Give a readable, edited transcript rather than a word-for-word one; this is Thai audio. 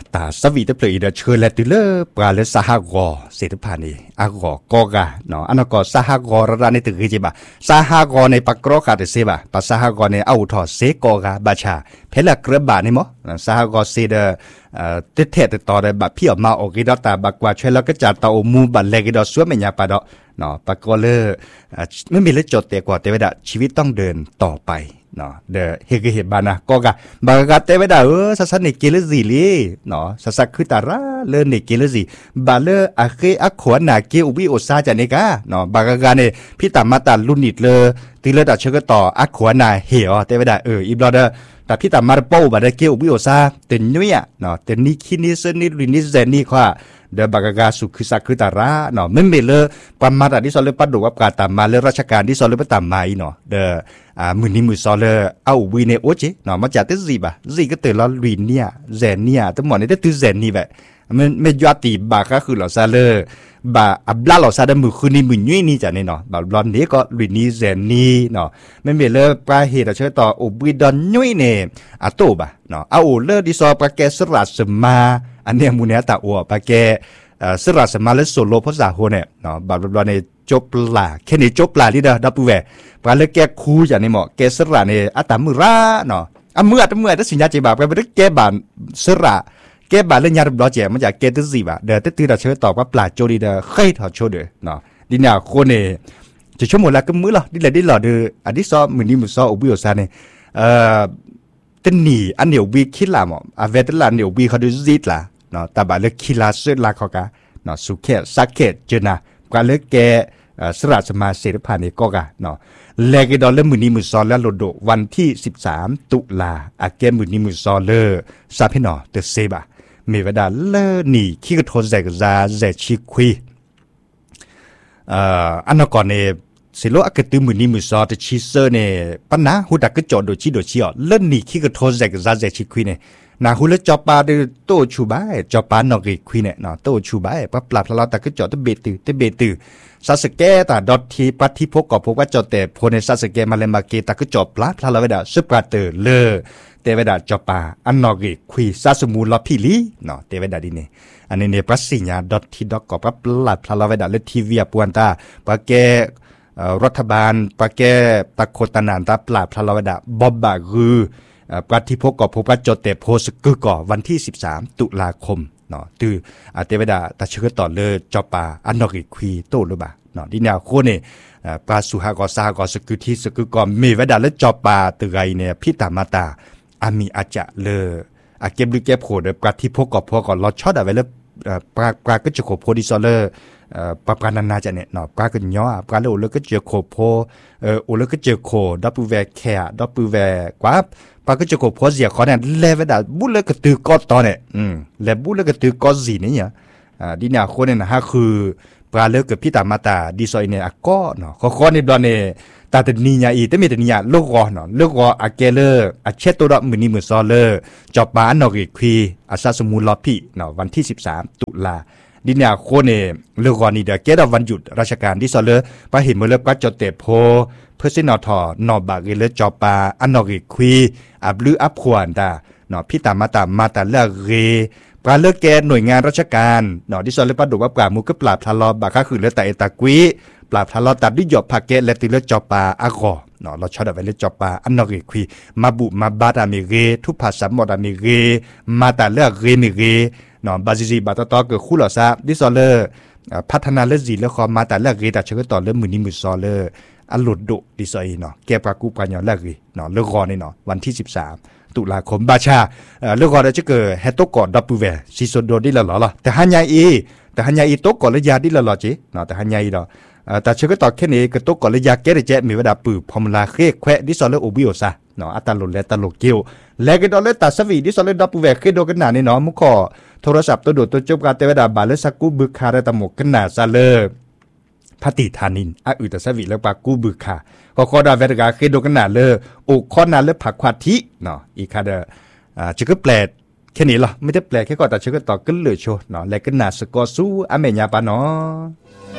ตาสวีตเพลย์เดเชอร์เลติเลปลาเลสหกอเศรษฐพานีอากอกอกะเนาะอันนั้นก็สหกอระนี่ตึกจีบะสหกอในปักกรอขาดเสบะปัสหกอในเอาทอเสกอกะบาชาเพลกระบานี่มั้งสหกอเสดติเทตต่อได้แบบพี่ออกมาโอกิดอตาบักว่าช่วยแล้วก็จัดต่อมูบัลเลกิดอสวมไม่ยาปะดอเนาะปักก็เลยไม่มีเลือดจดเตะกว่าเตะไว้ดะชีวิตต้องเดินต่อไปเนาะเดเฮกเฮบานะก็กะบากะเตไว้ดะสัสนิกิเลซีลีเนาะสัสคือตาระเลนิกิเลซีบาเลอะเคอะขวนาเกอุบิโอซาจานิกาเนาะบากะกะเนี่ยพี่ตามาตาลุนิดเลยตีเลดะเชกต่ออะขวนาเฮอเตไว้ดะอีบลอเดแต่พี่ตามาร์โป้บาดเกอุบิโอซาเต็นนุยะเนาะเต็นนิคินิสนิรินิเซนี่ค่ะเดบากากาสุคือสักคือตาระเนาะไม่มีเลยประมาทที่สอนเลยปัดดูว่าการตามมาเลยราชการที่สอนเลยปัดตามมาอีเนาะเดมือนี้มือสอนเลยเอาวีเนโอเจเนาะมาจากที่ซีบะซีก็เตือนเราวีเนียเซเนียแต่หมอนี่ได้ตื่นเซนนี่แบบมันไม่ยอดตีบาก็คือเราซาเลยบาอับลาเราซาดมือคืนนี้มือยุ่ยนี่จ้ะเนี่ยเนาะแบบรอนนี้ก็วีนี่เซนนี่เนาะไม่มีเลยปลาเหตุเชื่อต่ออุบิดอนยุ่ยเนี่ยอะโตบะเนาะเอาเลยที่สอนปลาแกสลัดสมาอันนี้มูเนียตาอัวปลาแกสระสมาเลโซโลภาษาโฮเนี่ยเนาะบาบลาในจบลาแค่นี้จบลาที่เด้อดับปูแวปลาเล็กแกคูอย่างนี้เหมาะแกสระในอัตมือระเนาะเมื่อถ้าสิญญาจีบาไปไปแกบานสระแกบานเรื่องยาบลอเจมันจากแกตึสีบาเด้อตื้อเราเชื่อตอบว่าปลาโจดีเด้อเคยถอดโชเด้อเนาะดิเนี่ยคนเนี่ยจะชั่วโมงละก็มื้อหรอดิเลยดิหล่อเด้ออันที่ซ้อมือนี้มือซ้ออุบิโอซาเนี่ยตันนี่อันเดียววีคิดละหมอเวทละเดียววีเขาดูซีดละเนาะแต่บาเลือกคิลาสุดละเขากะเนาะสุเขตสักเขตเจนะกว่าเลือกแกสระสมาเสรพานิก็กะเนาะแลกดอลเลมือนี้มือซอลและโลโดวันที่13ตุลาอาเกมือนี้มือซอลเลซาเพนอเตเซบะมีเวลาเลนี่ขี้กระโทนแจกซาแจกชิคุยอันนั้นก่อนเนี่ยสิโลอักตือมือนี้มือซอตชิเซอร์เนี่ยปัญหาหูดักก็จอดโดชิโดชิอเล่นนี่ขี้กระโทนแจกซาแจกชิคุยเนี่ยนาหูเลจอปาเดโตชูบายจอปานอกิคุยเนี่ยเนาะโตชูบายปั๊บปลับเราแต่ก็จอดตะเบตือซาสเกตาดอททีปัทที่พกกับพกว่าจอดแต่โพในซาสเกมาเลมาเกตาก็จอปลับเราเวดาซุปราเตอร์เลเตเวดาจอปาอันนอกิคุยซาสมูลพิลีเนาะเตเวดาดิเนอันนี้เนี่ยปัสสิญญาดอททีดอกกับปั๊บปลับเราเวดาเลทีวีปวนตาปะแกรัฐบาลปะแกตะโคตนานตาปลับเราเวดาบอบบาคือปฏิพกกับพบว่าจดแต่โพสกึก่อวันที่13ตุลาคมเนาะตืออาเตเวดาตะเชื่อต่อเลยจอปาอันนอกิคุยโตหรือบ่าเนาะดิแนวโคเนี่ยปลาสุหากอซากอสกึที่สกึก่อมีเวดาและจอปาตือไงเนี่ยพิตามาตาอามีอาจะเลยอาเก็บลึกเก็บโผล่ปฏิพกกับพอก่อนเราชอบอะไรแล้วปลาก็จะโคโพดิซอเลอร์ปลานานาจะเนี่ยเนาะปลาก็ย่อปลาเลวเลยก็เจอโคโพโอเลยก็เจอโคดับเบิลแวร์แคร์ดับเบิลแวร์กว่าปาก็จะโกพอเสียขอเนี่ยเลเวดาบุเลก็ตือก็ตอนเนี่ยและบุเลก็ตือก็สีเนี่ยดิเนี่ยคนเนี่ยนะฮะคือปลาเลิกกับพี่ตามาตาดีซอยเนี่ยก็เนาะข้อในดอนเนี่ยตาแต่นี่ยาอีแต่ไม่แต่นี่ยาลูกกอเนาะลูกกออาเกเลอร์อาเชตตัวดอกมือนี้มือซอเลอร์จอบบ้านนอกอีกคีอาซาสมูลลอพี่เนาะวันที่13ตุลาดิเนี่ยคนเนี่ยเรื่องก่อนนี่เดี๋ยวเกิดวันหยุดราชการที่ซอเลอร์ไปเห็นเมื่อเลิกก็จดเตะโพเพื่อสินอทอนอบากเลจอปาอันนอกิคุยอับลืออับขวานตาเนาะพี่ตามาเลิกเรปลาเลิกแกหน่วยงานราชการเนาะที่ซอเลปาดูว่าปลามูก็ปราบทะเลาะบาค่าคือเลือแต่เอตากุยปราบทะเลาะตัดด้วยหยอบผักเกและติเลจอปาอากอเนาะเราชอบเอาไว้เลจอปาอันนอกิคุยมาบุมาบาดามิเรทุภาษาหมดามิเรมาตาเลิกเรมิเรเนาะบาซิบาตตอเกิดคู่หล่อซาที่ซอเลพัฒนาเลือดสีเลือดคอมาตาเลิกเรแต่เชื่อต่อเลือดมือนี้มือซอเลอันหลุดดุดิซอยเนาะแกปรากูปัญญาแรกเลยเนาะเลิกรอนี่เนาะวันที่13ตุลาคมบาชาเลิกรอได้จะเกิดเฮตโตกอดดับปูเวซิโซโดดิละหรอแต่ฮันยาอีโตกอดเลยยาดิละหรอจีเนาะแต่ฮันยาอีเนาะแต่เชื่อก็ต่อแค่นี้ก็โตกอดเลยยาแกได้เจมีเวลาปืบพอมลาเคแควดิซอเลโอบิโอซาเนาะอัตาลุและตลกเกียวและก็ดอลเลตาสวีดิซอเลดับปูเวเคโดกันหนานี่เนาะมุขอโทรศัพท์ตัวโดดตัวจบการเตวดาบาเลสักกูบึกคาได้ตะหมกกันหนาซาเลพติธานินอุตสวิแล้วปากูบึกค่ะก็ดาเวรกาเคโดกันหนาเลยโอคอนาเลผักควาทิเนาะอีคาเดจะก็แปลแค่นี้หรอไม่ได้แปลแค่ก็แต่จะก็ต่อกันเลยโชเนาะและกันหนาสกอสู้อเมญาปาเนาะ